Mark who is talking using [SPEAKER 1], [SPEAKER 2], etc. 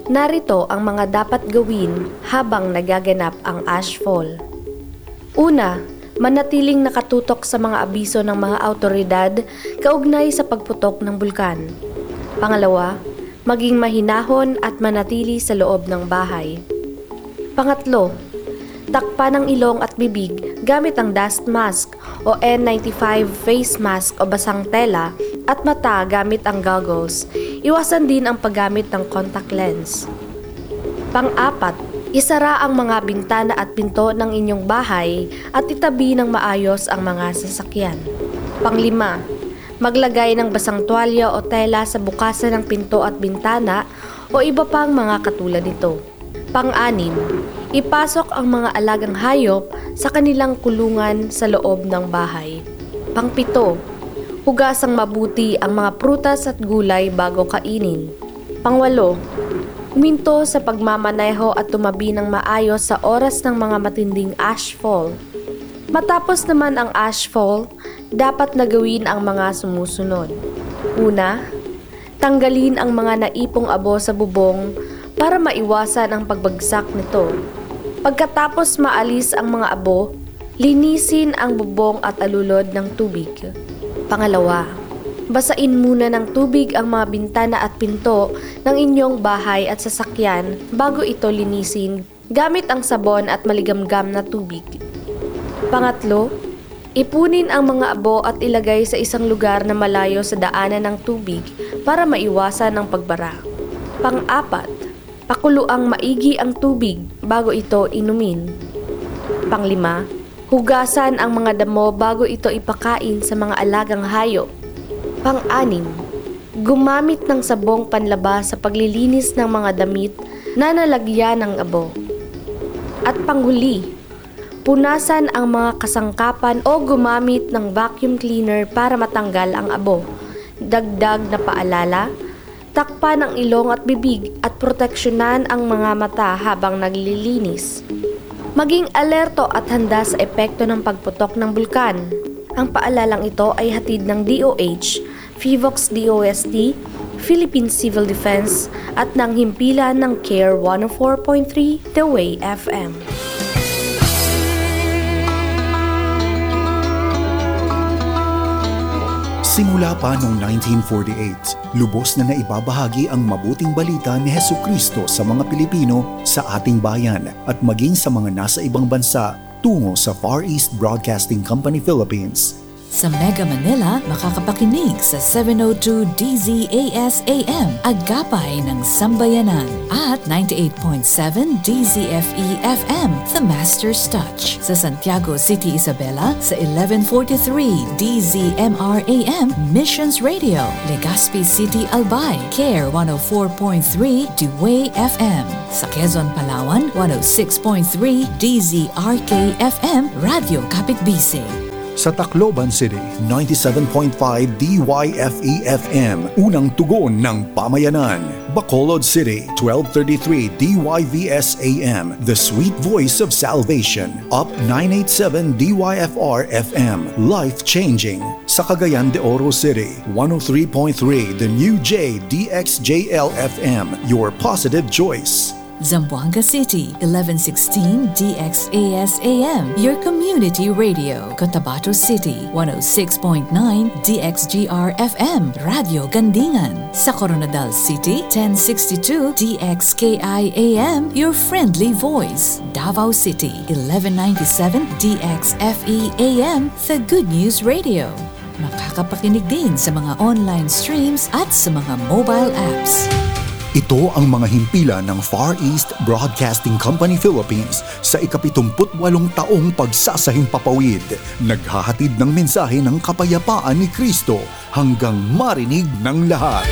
[SPEAKER 1] Narito ang mga dapat gawin habang nagaganap ang ashfall. Una, manatiling nakatutok sa mga abiso ng mga awtoridad kaugnay sa pagputok ng bulkan. Pangalawa, maging mahinahon at manatili sa loob ng bahay. Pangatlo, takpan ang ilong at bibig gamit ang dust mask o N95 face mask o basang tela at mata gamit ang goggles. Iwasan din ang paggamit ng contact lens. Pang-apat, isara ang mga bintana at pinto ng inyong bahay at itabi ng maayos ang mga sasakyan. Pang-lima, maglagay ng basang tuwalya o tela sa bukasan ng pinto at bintana o iba pang mga katulad nito. Pang-anim, ipasok ang mga alagang hayop sa kanilang kulungan sa loob ng bahay. Pang-pito, hugasang mabuti ang mga prutas at gulay bago kainin. Pang-walo, huminto sa pagmamaneho at tumabi ng maayos sa oras ng mga matinding ashfall. Matapos naman ang ashfall, dapat na gawin ang mga sumusunod. Una, tanggalin ang mga naipong abo sa bubong para maiwasan ang pagbagsak nito. Pagkatapos maalis ang mga abo, linisin ang bubong at alulod ng tubig. Pangalawa, basain muna ng tubig ang mga bintana at pinto ng inyong bahay at sasakyan bago ito linisin gamit ang sabon at maligamgam na tubig. Pangatlo, ipunin ang mga abo at ilagay sa isang lugar na malayo sa daanan ng tubig para maiwasan ang pagbara. Pang-apat, pakuluang maigi ang tubig bago ito inumin. Pang-lima, hugasan ang mga damo bago ito ipakain sa mga alagang hayop. Pang-anim, gumamit ng sabong panlabas sa paglilinis ng mga damit na nalagyan ng abo. At panghuli, punasan ang mga kasangkapan o gumamit ng vacuum cleaner para matanggal ang abo. Dagdag na paalala, takpan ang ilong at bibig at proteksyonan ang mga mata habang naglilinis. Maging alerto at handa sa epekto ng pagputok ng bulkan. Ang paalalang ito ay hatid ng DOH, FIVOX DOST, Philippine Civil Defense at ng himpilan ng CARE 104.3 The Way FM.
[SPEAKER 2] Simula pa noong 1948, lubos na naibabahagi ang mabuting balita ni Hesukristo sa mga Pilipino sa ating bayan at maging sa mga nasa ibang bansa tungo sa Far East Broadcasting Company Philippines.
[SPEAKER 3] Sa Mega Manila, makakapakinig sa 702 DZAS-AM, Agapay ng Sambayanan, at 98.7 DZFE-FM, The Master's Touch. Sa Santiago City, Isabela, sa 1143 DZMR-AM, Missions Radio. Legazpi City, Albay, CARE 104.3 The Way FM. Sa Quezon, Palawan, 106.3 DZRK-FM, Radio Kapitbisig.
[SPEAKER 2] Sa Tacloban City, 97.5 DYFE-FM, unang tugon ng pamayanan. Bacolod City, 1233 DYVS-AM, the sweet voice of salvation. Up 987 DYFR-FM, life-changing. Sa Cagayan de Oro City, 103.3 the new J DXJL-FM, your positive choice.
[SPEAKER 3] Zamboanga City, 1116 DXAS-AM, your community radio. Cotabato City, 106.9 DXGR-FM, Radio Gandingan. Sa Coronadal City, 1062 DXKI-AM, your friendly voice. Davao City, 1197 DXFE-AM, the Good News Radio. Makakapakinig din sa mga online streams at sa mga mobile apps.
[SPEAKER 2] Ito ang mga himpilan ng Far East Broadcasting Company Philippines sa ika-78 taong pagsasahing papawid. Naghahatid ng mensahe ng kapayapaan ni Kristo hanggang marinig ng lahat.